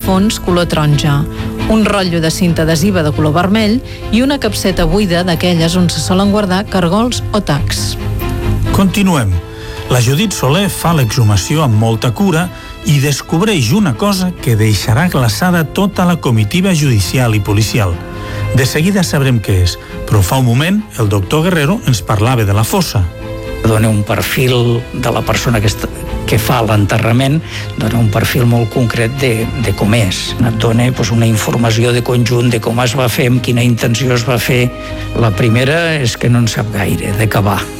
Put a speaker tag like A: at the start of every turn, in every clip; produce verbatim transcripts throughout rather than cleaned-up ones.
A: fons color taronja, un rotllo de cinta adhesiva de color vermell i una capseta buida d'aquelles on se solen guardar cargols o tacs.
B: Continuem. La Judit Soler fa l'exhumació amb molta cura i descobreix una cosa que deixarà glaçada tota la comitiva judicial i policial. De seguida sabrem què és, però fa un moment el doctor Guerrero ens parlava de la fossa.
C: Dona un perfil de la persona que, està, que fa l'enterrament, dona un perfil molt concret de, de com és. Et dona doncs, una informació de conjunt de com es va fer, amb quina intenció es va fer. La primera és que no en sap gaire, de què va.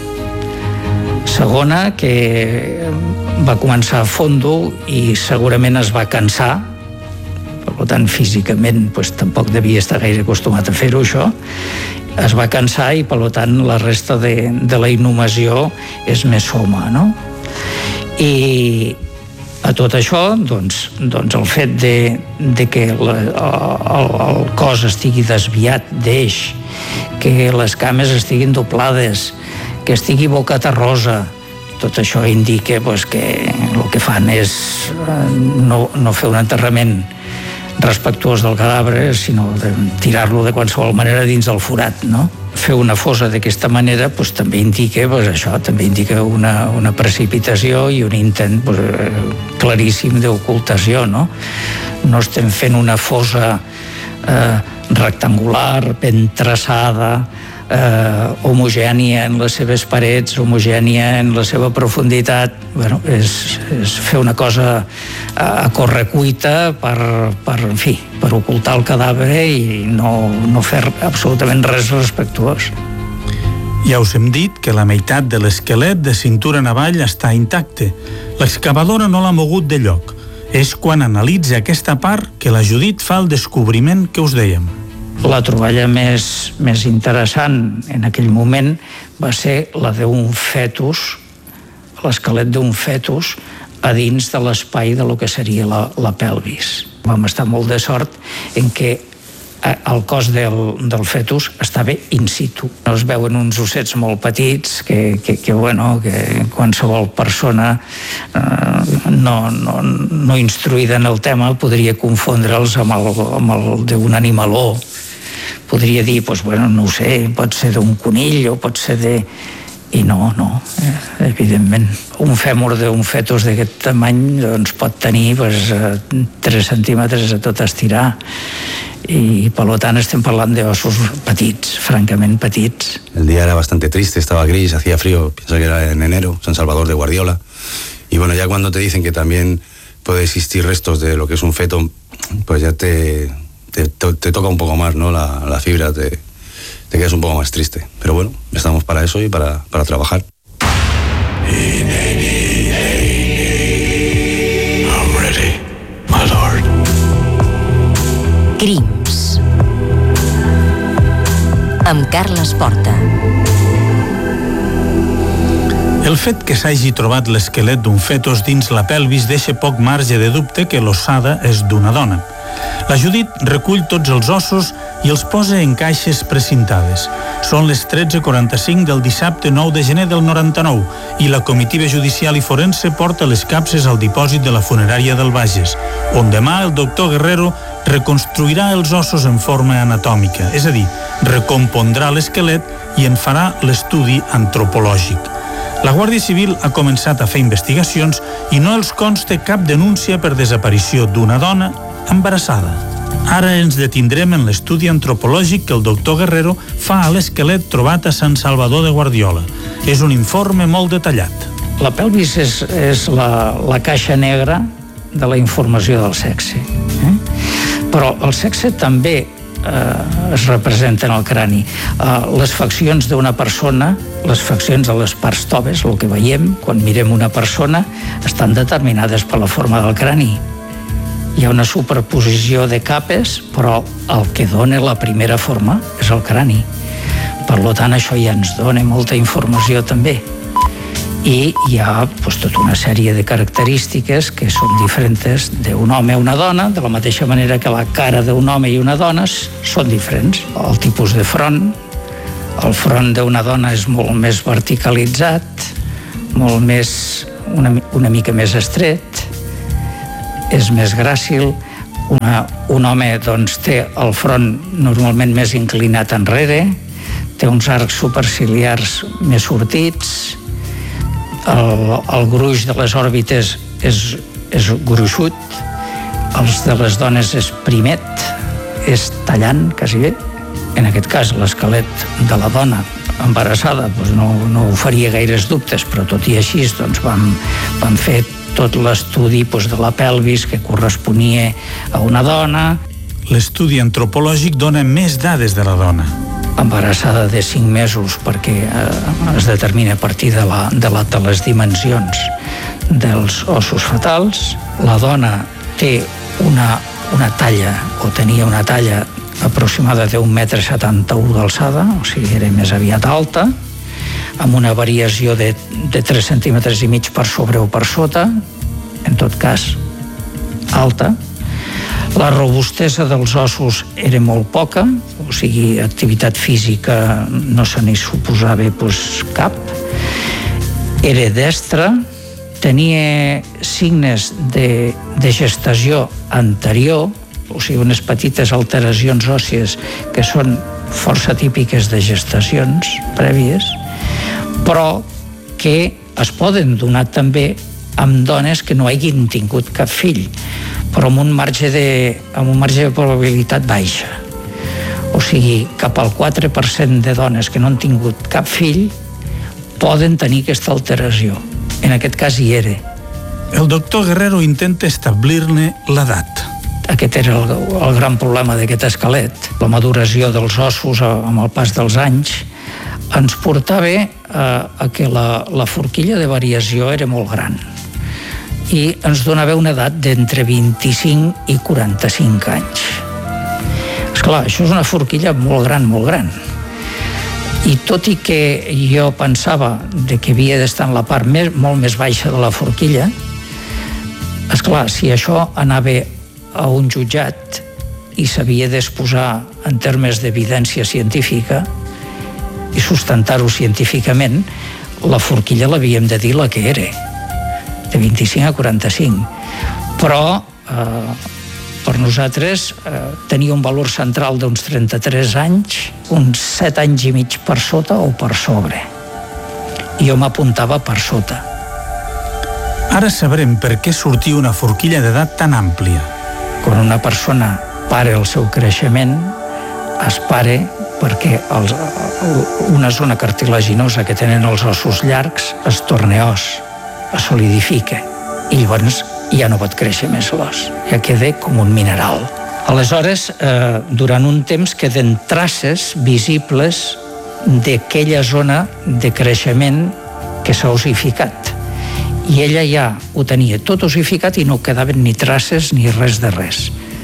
C: Segona, que va començar a fondo i segurament es va cansar, per tant, físicament doncs, tampoc devia estar gaire acostumat a fer-ho, això. Es va cansar i, per tant, la resta de, de la inhumació és més soma, no? I a tot això, doncs, doncs el fet de, de que la, el, el cos estigui desviat d'eix, que les cames estiguin doblades, que estigui boca terrosa, tot això indica doncs, que el que fan és no, no fer un enterrament respectuós del cadàver, sinó de tirar-lo de qualsevol manera dins del forat, no? Fer una fosa d'aquesta manera doncs, també indica doncs, això, també indica una, una precipitació i un intent doncs, claríssim d'ocultació, no? No estem fent una fosa eh, rectangular, ben traçada, eh, homogènia en les seves parets, homogènia en la seva profunditat. Bueno, és, és fer una cosa a correcuita per, per, en fi, per ocultar el cadàver i no, no fer absolutament res respectuós.
B: Ja us hem dit que la meitat de l'esquelet de cintura en avall està intacte. L'excavadora no l'ha mogut de lloc. És quan analitza aquesta part que la Judit fa el descobriment que us dèiem.
C: La troballa més, més interessant en aquell moment va ser la d'un fetus, l'esquelet d'un fetus a dins de l'espai de lo que seria la, la pelvis. Vam estar molt de sort en què el cos del, del fetus estava in situ. Es veuen uns ossets molt petits que, que, que, bueno, que qualsevol persona eh, no, no, no instruïda en el tema podria confondre'ls amb el, amb el d'un animaló. Podria dir, doncs, bueno, no ho sé, pot ser d'un conill o pot ser de... I no, no, eh, evidentment. Un fèmur d'un fetus d'aquest tamany doncs, pot tenir doncs, tres centímetres a tot estirar. Y por lo tanto estem parlant de ossos petits, francament petits.
D: El día era bastante triste, estaba gris, hacía frío, pienso que era en enero, San Salvador de Guardiola. Y bueno, ya cuando te dicen que también puede existir restos de lo que es un feto, pues ya te, te, te, te toca un poco más, ¿no? La, la fibra, te, te quedas un poco más triste. Pero bueno, estamos para eso y para, para trabajar.
E: I'm ready, my lord.
F: Crims amb Carles Porta.
B: El fet que s'hagi trobat l'esquelet d'un fetus dins la pelvis deixa poc marge de dubte que l'ossada és d'una dona. La Judit recull tots els ossos i els posa en caixes precintades. Són les tretze quaranta-cinc del dissabte nou de gener del noranta-nou i la comitiva judicial i forense porta les capses al dipòsit de la funerària del Bages, on demà el doctor Guerrero reconstruirà els ossos en forma anatòmica, és a dir, recompondrà l'esquelet i en farà l'estudi antropològic. La Guàrdia Civil ha començat a fer investigacions i no els consta cap denúncia per desaparició d'una dona embarassada. Ara ens detindrem en l'estudi antropològic que el doctor Guerrero fa a l'esquelet trobat a Sant Salvador de Guardiola. És un informe molt detallat.
C: La pelvis és, és la, la caixa negra de la informació del sexe. Eh? Però el sexe també eh, es representa en el crani. Eh, les faccions d'una persona, les faccions de les parts toves, el que veiem quan mirem una persona, estan determinades per la forma del crani. Hi ha una superposició de capes, però el que dona la primera forma és el crani. Per tant, això ja ens dona molta informació també. I hi ha doncs, tota una sèrie de característiques que són diferents d'un home a una dona, de la mateixa manera que la cara d'un home i una dona són diferents. El tipus de front, el front d'una dona és molt més verticalitzat, molt més, una, una mica més estret, és més gràcil, Una, un home doncs, té el front normalment més inclinat enrere, té uns arcs superciliars més sortits, el, el gruix de les òrbites és, és gruixut, els de les dones és primet, és tallant, quasi bé. En aquest cas, l'esquelet de la dona embarassada doncs no, no oferia gaires dubtes, però tot i així doncs, vam, vam fer tot l'estudi doncs, de la pelvis que corresponia a una dona.
B: L'estudi antropològic dona més dades de la dona.
C: Embarassada de cinc mesos, perquè eh, es determina a partir de, la, de, la, de les dimensions dels ossos fetals. La dona té una, una talla, o tenia una talla aproximada d'un metre setanta-u d'alçada, o sigui, era més aviat alta, amb una variació de, de tres centímetres i mig per sobre o per sota, en tot cas alta. La robustesa dels ossos era molt poca, o sigui, activitat física no se n'hi suposava doncs, cap. Era destra, tenia signes de, de gestació anterior, o sigui, unes petites alteracions òssies que són força típiques de gestacions prèvies, però que es poden donar també amb dones que no hagin tingut cap fill, però amb un marge de, amb un marge de probabilitat baixa. O sigui, cap al quatre per cent de dones que no han tingut cap fill poden tenir aquesta alteració. En aquest cas hi era.
B: El doctor Guerrero intenta establir-ne l'edat.
C: Aquest era el, el gran problema d'aquest esquelet. La maduració dels ossos amb el pas dels anys ens portava a, a que la, la forquilla de variació era molt gran i ens donava una edat d'entre vint-i-cinc i quaranta-cinc anys. Esclar, això és una forquilla molt gran, molt gran. I tot i que jo pensava de que havia d'estar en la part més, molt més baixa de la forquilla, esclar, si això anava a un jutjat i s'havia d'exposar en termes d'evidència científica i sustentar-ho científicament, la forquilla l'havíem de dir la que era, de vint-i-cinc a quaranta-cinc. Però eh, per nosaltres eh, tenia un valor central d'uns trenta-tres anys, uns set anys i mig per sota o per sobre. I jo m'apuntava per sota.
B: Ara sabrem per què sortia una forquilla d'edat tan àmplia.
C: Quan una persona para el seu creixement, es para perquè els, una zona cartilaginosa que tenen els ossos llargs es torna os, es solidifica, i llavors ja no pot créixer més l'os, ja queda com un mineral. Aleshores, eh, durant un temps queden traces visibles d'aquella zona de creixement que s'ha ossificat. I ella ja ho tenia tot ossificat i no quedaven ni traces ni res de res.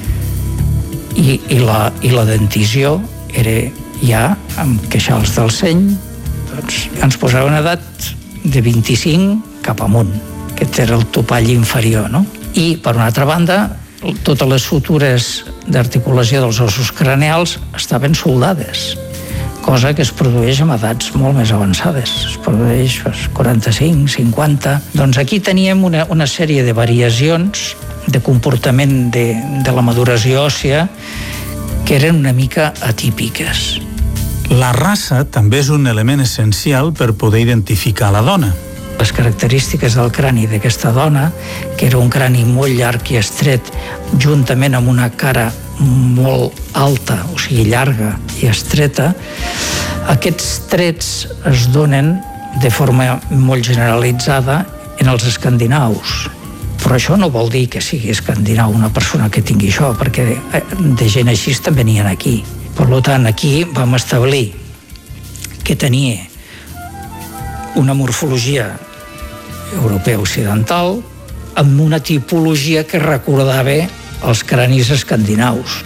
C: I, i, la, i la dentició era ja amb queixals del seny, doncs ens posava una edat de vint-i-cinc cap amunt. Aquest era el topall inferior, no? I, per una altra banda, totes les sutures d'articulació dels ossos craneals estaven soldades, cosa que es produeix amb edats molt més avançades. Es produeix als quaranta-cinc, cinquanta... Doncs aquí teníem una, una sèrie de variacions de comportament de, de la maduració òssia que eren una mica atípiques.
B: La raça també és un element essencial per poder identificar la dona.
C: Les característiques del crani d'aquesta dona, que era un crani molt llarg i estret, juntament amb una cara molt alta, o sigui, llarga i estreta, aquests trets es donen de forma molt generalitzada en els escandinaus. Però això no vol dir que sigui escandinau una persona que tingui això, perquè de gent així també n'hi ha aquí. Per tant, aquí vam establir que tenia una morfologia europea occidental amb una tipologia que recordava els cranis escandinaus.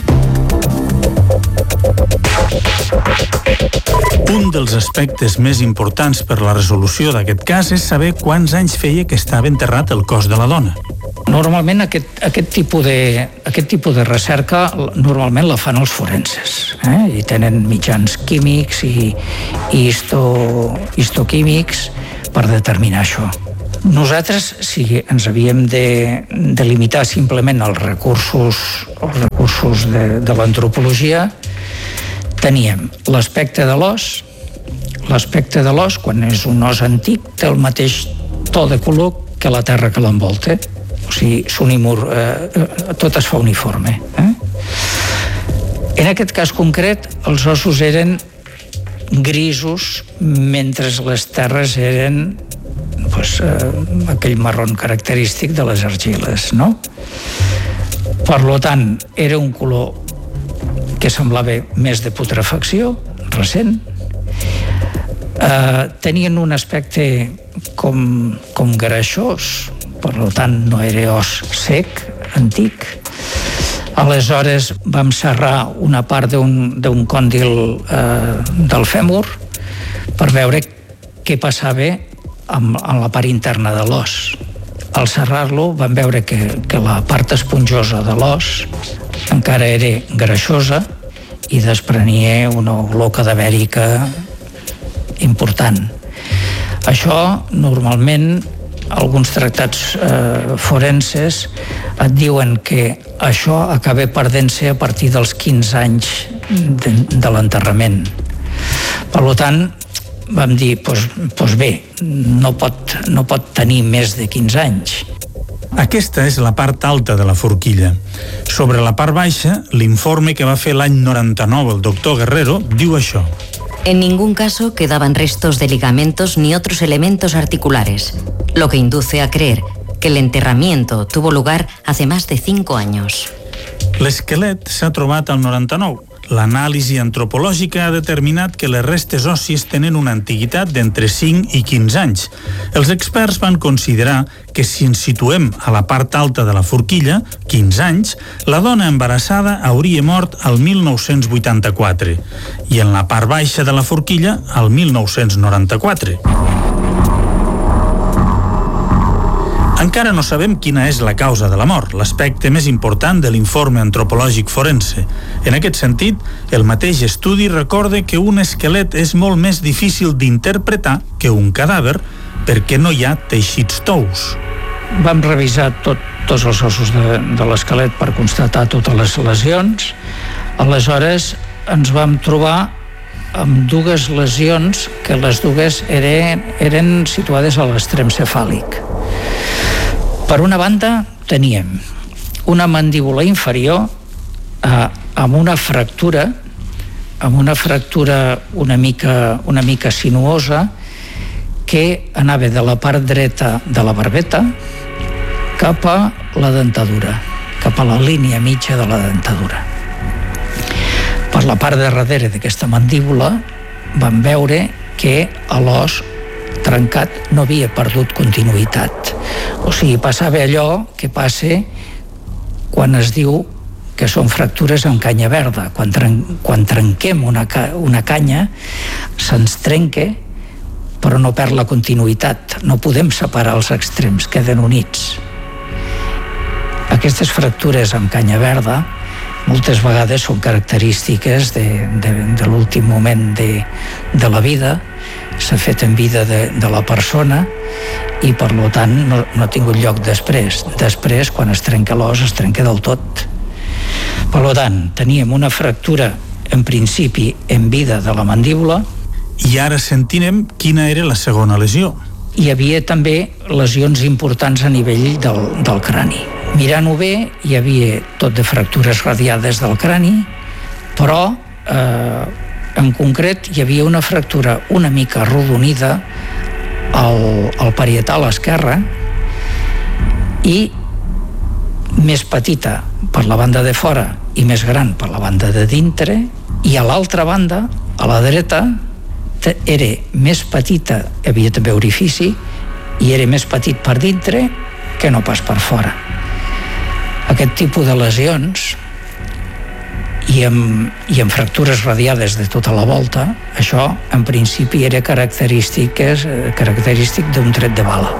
B: Un dels aspectes més importants per la resolució d'aquest cas és saber quants anys feia que estava enterrat el cos de la dona.
C: Normalment aquest, aquest, tipus de, aquest tipus de recerca normalment la fan els forenses, eh? I tenen mitjans químics i, i histo, histoquímics per determinar això. Nosaltres, si ens havíem de, de limitar simplement als recursos, els recursos de, de l'antropologia, teníem l'aspecte de l'os. L'aspecte de l'os, quan és un os antic, té el mateix to de color que la terra que l'envolta. O sigui, s'unimur, eh, tot es fa uniforme. Eh? En aquest cas concret, els ossos eren grisos, mentre les terres eren pues, eh, aquell marrón característic de les argiles, no? Per tant, era un color que semblava més de putrefacció, recent. Eh, tenien un aspecte com, com greixós, per tant, no era os sec, antic. Aleshores vam serrar una part d'un còndil eh, del fèmur per veure què passava amb, amb la part interna de l'os. Al serrar-lo vam veure que, que la part esponjosa de l'os encara era greixosa i desprenia una olor cadavèrica important. Això normalment alguns tractats eh, forenses et diuen que això acaba perdent-se a partir dels quinze anys de, de l'enterrament. Per tant, vam dir, doncs, doncs bé, no pot, no pot tenir més de quinze anys.
B: Aquesta és la part alta de la forquilla. Sobre la part baixa, l'informe que va fer l'any noranta-nou el doctor Guerrero diu això.
F: En ningún caso quedaban restos de ligamentos ni otros elementos articulares, lo que induce a creer que el enterramiento tuvo lugar hace más de cinco años.
B: L'esquelet s'ha trobat al noranta-nou. L'anàlisi antropològica ha determinat que les restes òssies tenen una antiguitat d'entre cinc i quinze anys. Els experts van considerar que si ens situem a la part alta de la forquilla, quinze anys, la dona embarassada hauria mort al mil nou-cents vuitanta-quatre i en la part baixa de la forquilla al mil nou-cents noranta-quatre. Encara no sabem quina és la causa de la mort, l'aspecte més important de l'informe antropològic forense. En aquest sentit, el mateix estudi recorda que un esquelet és molt més difícil d'interpretar que un cadàver perquè no hi ha teixits tous.
C: Vam revisar tot, tots els ossos de, de l'esquelet per constatar totes les lesions. Aleshores ens vam trobar amb dues lesions que les dues eren, eren situades a l'extrem cefàlic. Per una banda, teníem una mandíbula inferior eh, amb una fractura, amb una fractura una mica, una mica sinuosa que anava de la part dreta de la barbeta cap a la dentadura, cap a la línia mitja de la dentadura. Per la part de darrere d'aquesta mandíbula vam veure que l'os trencat no havia perdut continuïtat. O sigui, passava allò que passa quan es diu que són fractures amb canya verda. Quan, tren quan trenquem una, ca una canya, se'ns trenca, però no perd la continuïtat. No podem separar els extrems, queden units. Aquestes fractures amb canya verda moltes vegades són característiques de, de, de l'últim moment de, de la vida, s'ha fet en vida de, de la persona i per tant no, no ha tingut lloc després. Després, quan es trenca l'os, es trenca del tot. Per tant, teníem una fractura en principi en vida de la mandíbula.
B: I ara sentinem quina era la segona lesió.
C: Hi havia també lesions importants a nivell del, del crani. Mirant-ho bé, hi havia tot de fractures radiades del crani, però eh, en concret hi havia una fractura una mica arrodonida al, al parietal esquerre i més petita per la banda de fora i més gran per la banda de dintre, i a l'altra banda, a la dreta, era més petita, hi havia també orifici, i era més petit per dintre que no pas per fora. Aquest tipus de lesions i amb, i amb fractures radiades de tota la volta, això en principi era característiques, característic d'un tret de bala.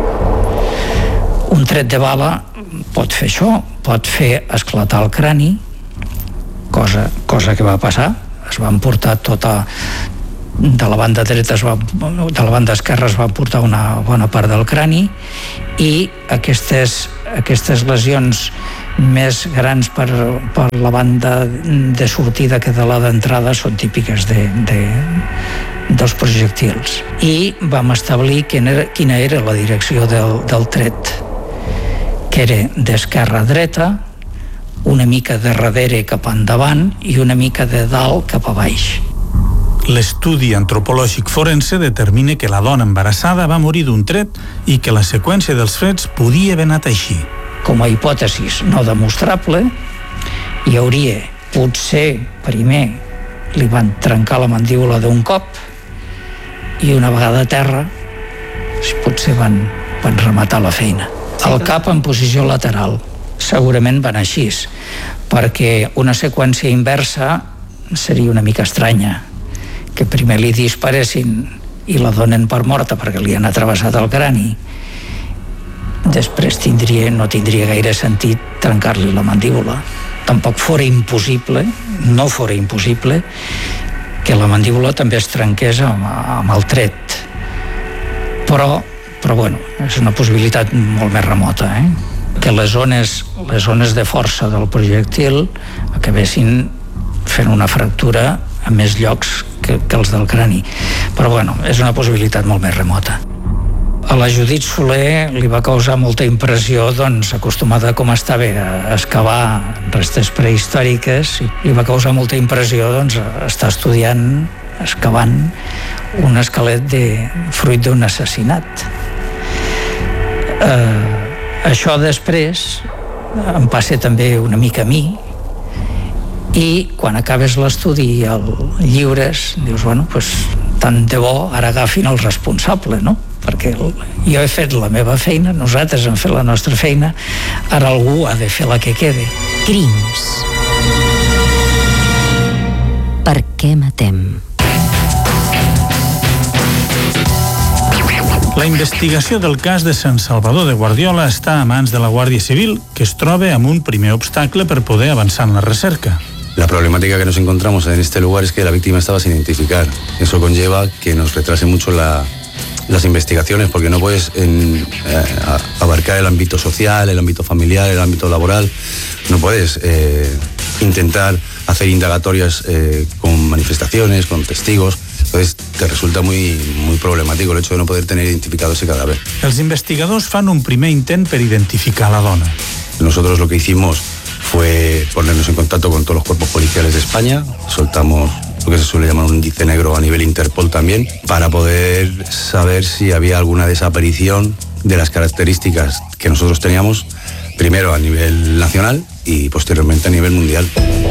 C: Un tret de bala pot fer això, pot fer esclatar el crani, cosa, cosa que va passar. Es van portar tota, de la banda dreta es va, de la banda esquerra es va portar una bona part del crani, i aquestes, aquestes lesions més grans per, per la banda de sortida que de la d'entrada són típiques de, de, dels projectils. I vam establir quina era, quina era la direcció del, del tret, que era d'esquerra a dreta, una mica de darrere cap endavant i una mica de dalt cap a baix.
B: L'estudi antropològic forense determina que la dona embarassada va morir d'un tret i que la seqüència dels fets podia haver anat així.
C: Com a hipòtesis no demostrable, hi hauria, potser, primer, li van trencar la mandíbula d'un cop i una vegada a terra, potser van, van rematar la feina. El cap en posició lateral. Segurament van així, perquè una seqüència inversa seria una mica estranya, que primer li disparessin i la donen per morta perquè li han atravessat el crani. Després tindria, no tindria gaire sentit trencar-li la mandíbula. Tampoc fora impossible, no fora impossible, que la mandíbula també es trenqués amb, amb el tret. Però, però bueno, és una possibilitat molt més remota, eh? Que les zones, les zones de força del projectil acabessin fent una fractura a més llocs que, que els del crani. Però bueno, és una possibilitat molt més remota. A la Judit Soler li va causar molta impressió, doncs, acostumada com estava a excavar restes prehistòriques, li va causar molta impressió, doncs, estar estudiant, excavant un esquelet de fruit d'un assassinat. Eh, això després em passa també una mica a mi, i quan acabes l'estudi i el lliures, dius, bueno, pues, tant de bo ara agafin el responsable, no? Perquè jo he fet la meva feina, nosaltres hem fet la nostra feina, ara algú ha de fer la que quede.
F: Crims. Per què matem?
B: La investigació del cas de Sant Salvador de Guardiola està a mans de la Guàrdia Civil, que es troba amb un primer obstacle per poder avançar en la recerca.
D: La problemática que nos encontramos en este lugar es que la víctima estaba sin identificar. Eso conlleva que nos retrase mucho la, las investigaciones, porque no puedes en, eh, abarcar el ámbito social, el ámbito familiar, el ámbito laboral. No puedes eh, intentar hacer indagatorias eh, con manifestaciones, con testigos. Entonces te resulta muy, muy problemático el hecho de no poder tener identificado ese cadáver.
B: Els investigadors fan un primer intent per identificar la dona.
D: Nosotros lo que hicimos fue ponernos en contacto con todos los cuerpos policiales de España, soltamos lo que se suele llamar un índice negro a nivel Interpol también, para poder saber si había alguna desaparición de las características que nosotros teníamos, primero a nivel nacional y posteriormente a nivel mundial.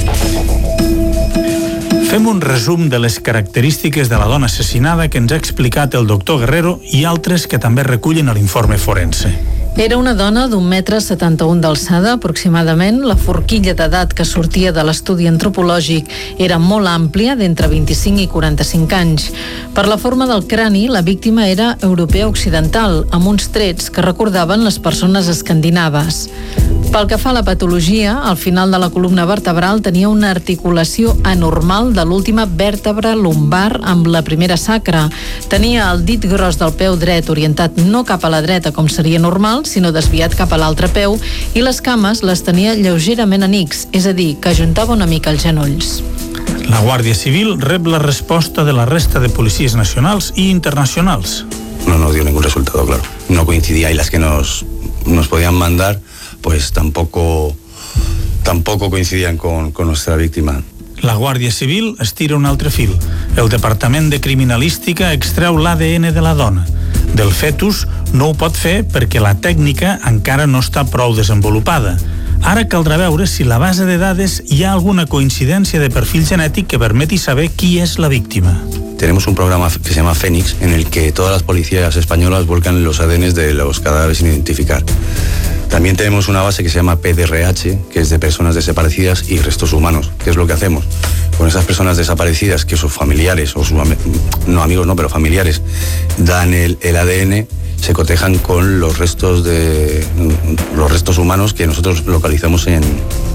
B: Fem un resum de les característiques de la dona assassinada que ens ha explicat el doctor Guerrero i altres que també recullen a l'informe forense.
A: Era una dona d'un metre setanta-un d'alçada, aproximadament. La forquilla d'edat que sortia de l'estudi antropològic era molt àmplia, d'entre vint-i-cinc i quaranta-cinc anys. Per la forma del crani, la víctima era europea occidental, amb uns trets que recordaven les persones escandinaves. Pel que fa a la patologia, al final de la columna vertebral tenia una articulació anormal de l'última vèrtebra lumbar amb la primera sacra. Tenia el dit gros del peu dret orientat no cap a la dreta, com seria normal, sinó desviat cap a l'altre peu, i les cames les tenia lleugerament en X, és a dir, que ajuntava una mica els genolls.
B: La Guàrdia Civil rep la resposta de la resta de policies nacionals i internacionals.
D: No nos dio ningún resultado, claro. No coincidía, y las que nos, nos podían mandar, pues tampoco, tampoco coincidían con, con nuestra víctima.
B: La Guàrdia Civil estira un altre fil. El Departament de Criminalística extreu l'A D N de la dona. Del fetus no ho pot fer perquè la tècnica encara no està prou desenvolupada. Ara caldrà veure si la base de dades hi ha alguna coincidència de perfil genètic que permeti saber qui és la víctima.
D: Tenemos un programa que se llama Fénix, en el que todas las policías españolas vuelcan los A D Ns de los cadáveres sin identificar. También tenemos una base que se llama P D R H, que es de personas desaparecidas y restos humanos. ¿Qué es lo que hacemos? Con esas personas desaparecidas, que sus familiares, o sus no amigos, no, pero familiares, dan el, el A D N, se cotejan con los restos de los restos humanos que nosotros localizamos en,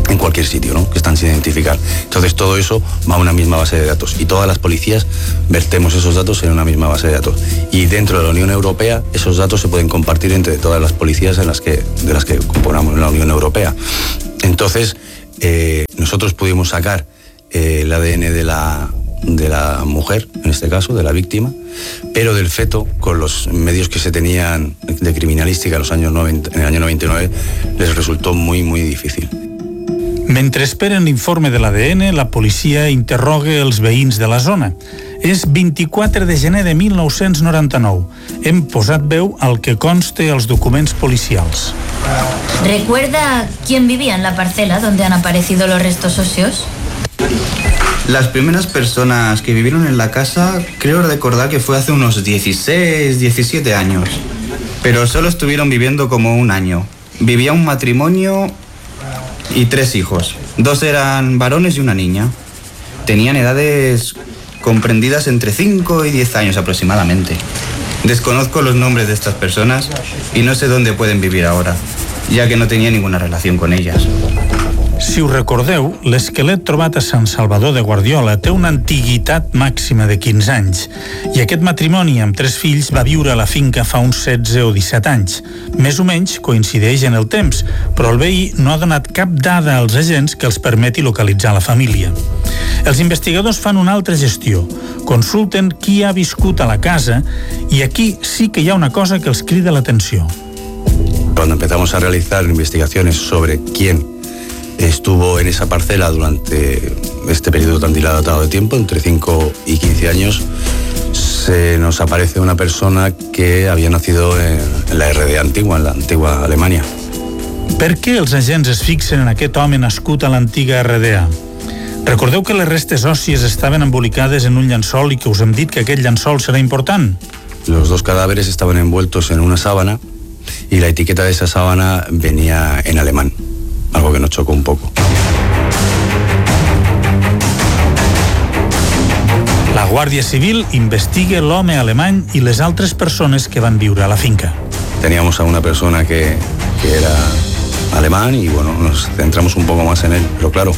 D: en cualquier sitio, ¿no? Que están sin identificar. Entonces todo eso va a una misma base de datos y todas las policías vertemos esos datos en una misma base de datos. Y dentro de la Unión Europea esos datos se pueden compartir entre todas las policías en las que, de las que componamos la Unión Europea. Entonces eh, nosotros pudimos sacar eh, el A D N de la, de la mujer, en este caso, de la víctima, pero del feto, con los medios que se tenían de criminalística en, los años noventa, en el año noventa y nueve, les resultó muy, muy difícil.
B: Mentre esperen l'informe de l'A D N, la policia interroga els veïns de la zona. És vint-i-quatre de gener de mil nou-cents noranta-nou. Hem posat veu al que conste als documents policials.
G: ¿Recuerda quién vivía en la parcela donde han aparecido los restos óseos?
H: Las primeras personas que vivieron en la casa, creo recordar que fue hace unos dieciséis, diecisiete años. Pero solo estuvieron viviendo como un año. Vivía un matrimonio y tres hijos. Dos eran varones y una niña. Tenían edades comprendidas entre cinco y diez años aproximadamente. Desconozco los nombres de estas personas y no sé dónde pueden vivir ahora, ya que no tenía ninguna relación con ellas.
B: Si us recordeu, l'esquelet trobat a Sant Salvador de Guardiola té una antiguitat màxima de quinze anys i aquest matrimoni amb tres fills va viure a la finca fa uns setze o disset anys. Més o menys coincideix en el temps, però el veí no ha donat cap dada als agents que els permeti localitzar la família. Els investigadors fan una altra gestió. Consulten qui ha viscut a la casa i aquí sí que hi ha una cosa que els crida l'atenció.
D: Cuando empezamos a realizar investigaciones sobre quién estuvo en esa parcela durante este periodo tan dilatado de tiempo, entre cinco y quince años, se nos aparece una persona que había nacido en la R D A antigua, en la antigua Alemania.
B: Per què els agents es fixen en aquest home nascut a l'antiga R D A? Recordeu que les restes òssies estaven embolicades en un llençol i que us hem dit que aquest llençol serà important?
D: Los dos cadáveres estaban envueltos en una sábana y la etiqueta de esa sábana venía en alemán. Algo que nos chocó un poco.
B: La Guàrdia Civil investiga l'home alemany i les altres persones que van viure a la finca.
D: Teníamos a una persona que, que era alemán y bueno, nos centramos un poco más en él, pero claro,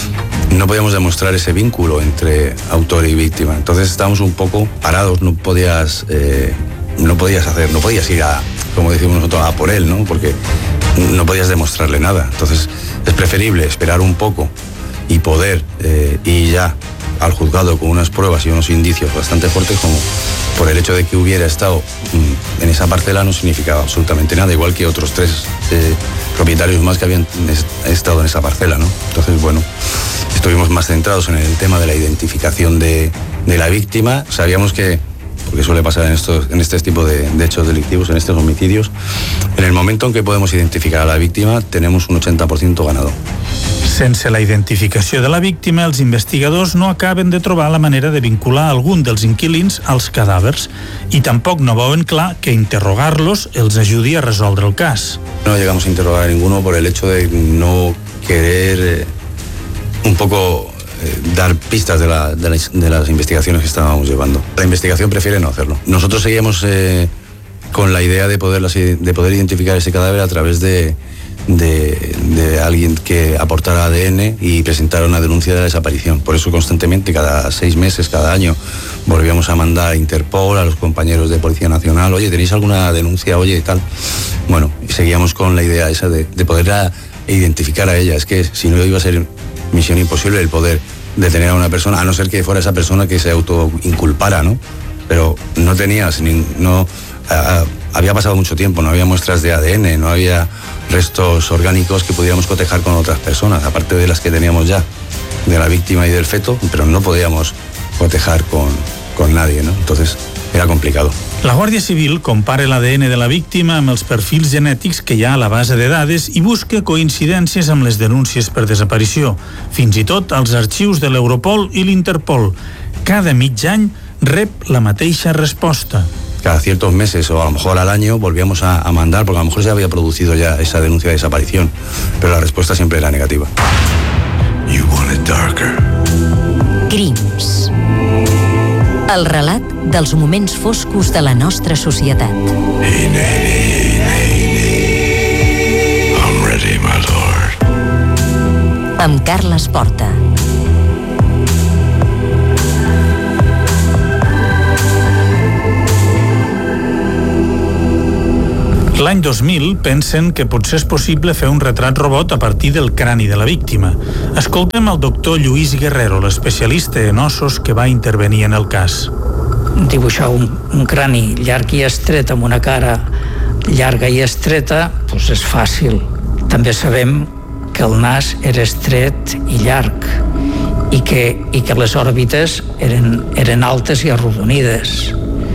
D: no podíamos demostrar ese vínculo entre autor y víctima. Entonces estábamos un poco parados, no podías, eh, no podías hacer, no podías ir a, como decimos nosotros, a por él, ¿no? Porque no podías demostrarle nada. Entonces es preferible esperar un poco y poder eh, ir ya al juzgado con unas pruebas y unos indicios bastante fuertes, como por el hecho de que hubiera estado mm, en esa parcela no significaba absolutamente nada, igual que otros tres eh, propietarios más que habían estado en esa parcela, ¿no? Entonces, bueno, estuvimos más centrados en el tema de la identificación de, de la víctima. Sabíamos que, porque suele pasar en, estos, en este tipo de, de hechos delictivos, en estos homicidios, en el momento en que podemos identificar a la víctima, tenemos un ochenta por ciento ganado.
B: Sense la identificació de la víctima, els investigadors no acaben de trobar la manera de vincular algun dels inquilins als cadàvers i tampoc no veuen clar que interrogar-los els ajudi a resoldre el cas.
D: No llegamos a interrogar a ninguno por el hecho de no querer eh, un poco eh, dar pistas de, la, de, la, de las investigaciones que estábamos llevando. La investigación prefiere no hacerlo. Nosotros seguíamos eh, con la idea de poder, de poder identificar ese cadáver a través de De, de alguien que aportara A D N y presentara una denuncia de la desaparición. Por eso constantemente, cada seis meses, cada año, volvíamos a mandar a Interpol, a los compañeros de Policía Nacional, oye, ¿tenéis alguna denuncia? Oye, y tal. Bueno, y seguíamos con la idea esa de, de poder a, identificar a ella. Es que si no iba a ser misión imposible el poder detener a una persona, a no ser que fuera esa persona que se autoinculpara, ¿no? Pero no tenías, ni, no... A, había pasado mucho tiempo, no había muestras de A D N, no había restos orgánicos que pudiéramos cotejar con otras personas, aparte de las que teníamos ya, de la víctima y del feto, pero no podíamos cotejar con, con nadie, ¿no? Entonces era complicado.
B: La Guàrdia Civil compara l'A D N de la víctima amb els perfils genètics que hi ha a la base de dades i busca coincidències amb les denúncies per desaparició, fins i tot als arxius de l'Europol i l'Interpol. Cada mig any rep la mateixa resposta.
D: Cada ciertos meses o a lo mejor al año volvíamos a, a mandar, porque a lo mejor se había producido ya esa denuncia de desaparición, pero la respuesta siempre era negativa.
E: You want it darker.
F: Crims. El relat dels moments foscos de la nostra societat.
E: Hey, Nanny, hey, Nanny. I'm ready, my lord.
F: amb Carles Porta.
B: L'any dos mil pensen que potser és possible fer un retrat robot a partir del crani de la víctima. Escoltem el doctor Lluís Guerrero, l'especialista en ossos que va intervenir en el cas.
C: Dibuixar un, un crani llarg i estret amb una cara llarga i estreta doncs és fàcil. També sabem que el nas era estret i llarg i que, i que les òrbites eren, eren altes i arrodonides.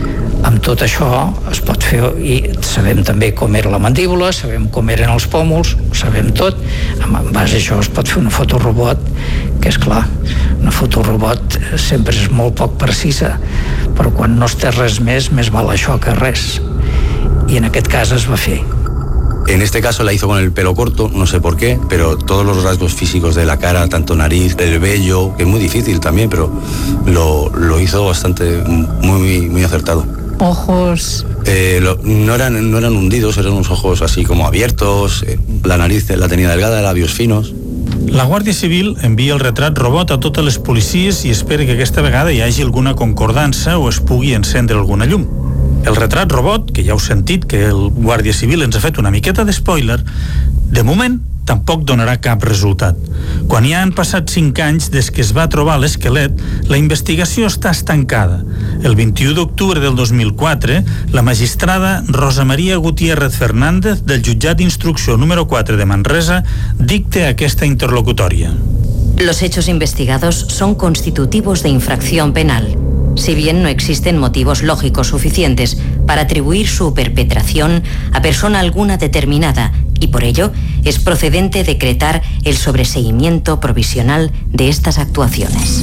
C: Amb tot això es pot fer, i sabem també com era la mandíbula, sabem com eren els pòmuls, sabem tot. En base a això es pot fer una fotorobot, que és clar, una fotorobot sempre és molt poc precisa, però quan no es té res més, més val això que res. Y en aquest cas es va fer.
D: En este caso la hizo con el pelo corto, no sé por qué, pero todos los rasgos físicos de la cara, tanto nariz, el vello, que es muy difícil también, pero lo, lo hizo bastante, muy, muy acertado.
A: Ojos...
D: Eh, lo, no, eran, no eran hundidos, eran unos ojos así como abiertos, eh, la nariz la tenía delgada, labios finos.
B: La Guàrdia Civil envia el retrat robot a totes les policies i espera que aquesta vegada hi hagi alguna concordança o es pugui encendre alguna llum. El retrat robot, que ja heu sentit que el Guàrdia Civil ens ha fet una miqueta d'espoiler, de moment tampoc donarà cap resultat. Quan ja han passat cinc anys des que es va trobar l'esquelet, la investigació està estancada. El vint-i-u d'octubre del dos mil quatre, la magistrada Rosa María Gutiérrez Fernández del jutjat d'instrucció número quatre de Manresa dicta aquesta interlocutòria.
F: Los hechos investigados son constitutivos de infracción penal. Si bien no existen motivos lógicos suficientes para atribuir su perpetración a persona alguna determinada, y por ello es procedente decretar el sobreseimiento provisional de estas actuaciones.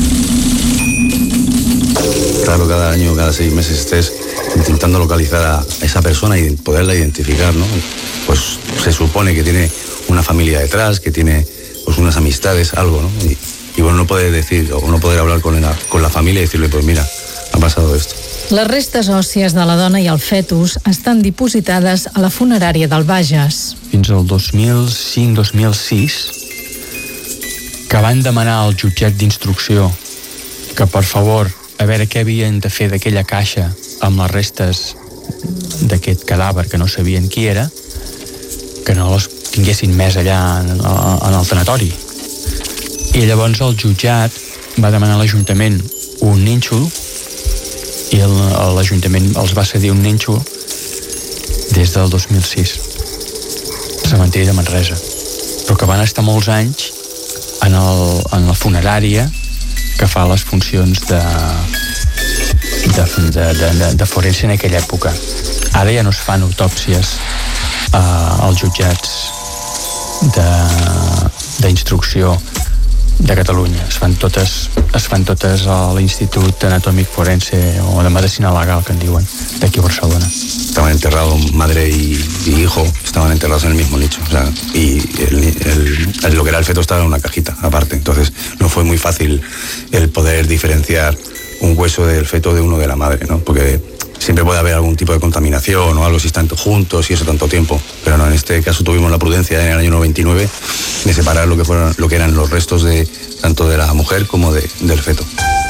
D: Claro, cada año, cada seis meses estés intentando localizar a esa persona y poderla identificar, ¿no? Pues se supone que tiene una familia detrás, que tiene pues unas amistades, algo, ¿no? Y, y bueno, no poder decir, o no poder hablar con la, con la familia y decirle, pues mira, ha pasado esto.
A: Les restes òssies de la dona i el fetus estan dipositades a la funerària del Bages.
I: Fins al dos mil cinc dos mil sis, que van demanar al jutjat d'instrucció que, per favor, a veure què havien de fer d'aquella caixa amb les restes d'aquest cadàver que no sabien qui era, que no les tinguessin més allà en, en el tanatori. I llavors el jutjat va demanar a l'Ajuntament un nínxol i l'Ajuntament els va cedir un nínxol des del dos mil sis, al cementiri de Manresa, però que van estar molts anys en, el, en la funerària que fa les funcions de, de, de, de, de forense en aquella època. Ara ja no es fan autòpsies eh, als jutjats d'instrucció de, de Catalunya. Es fan totes, es fan totes a l'Institut Anatòmic Forense o de Medicina Legal, que en diuen, d'aquí a Barcelona.
D: Estaban enterrados madre y, y hijo, estaban enterrados en el mismo nicho, o sea, y el, el, el, lo que era el feto estaba en una cajita aparte, entonces no fue muy fácil el poder diferenciar un hueso del feto de uno de la madre, ¿no? Porque siempre puede haber algún tipo de contaminación o algo si están juntos y eso tanto tiempo, pero no, en este caso tuvimos la prudencia en el año noventa y nueve de separar lo que fueron, lo que eran los restos de tanto de la mujer como de, del feto.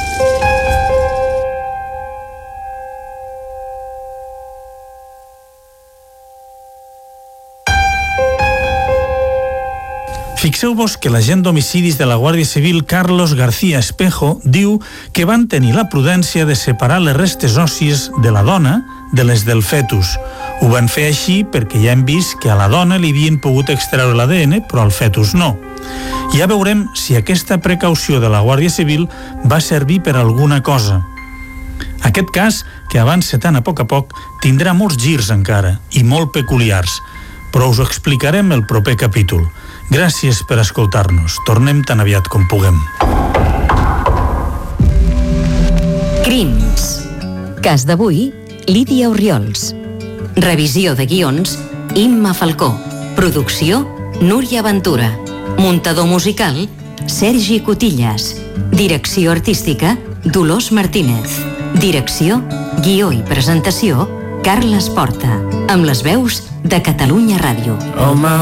B: Fixeu-vos que l'agent d'homicidis de la Guàrdia Civil, Carlos García Espejo, diu que van tenir la prudència de separar les restes òssies de la dona de les del fetus. Ho van fer així perquè ja hem vist que a la dona li havien pogut extreure l'A D N, però al fetus no. Ja veurem si aquesta precaució de la Guàrdia Civil va servir per alguna cosa. Aquest cas, que avança tan a poc a poc, tindrà molts girs encara, i molt peculiars, però us ho explicarem el proper capítol. Gràcies per escoltar-nos. Tornem tan aviat com puguem.
F: Crims. Cas d'avui, Lídia Orriols. Revisió de guions, Imma Falcó. Producció, Núria Ventura. Muntador musical, Sergi Cotillas. Direcció artística, Dolors Martínez. Direcció, guió i presentació, Carles Porta. Amb les veus de Catalunya Ràdio.